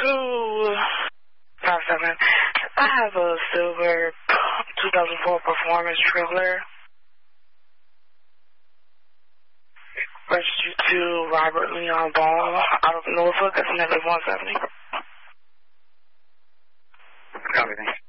257. I have a silver 2004 Performance Traveler. Registered to Robert Leon Ball out of Norfolk. That's negative 170. Copy, thanks.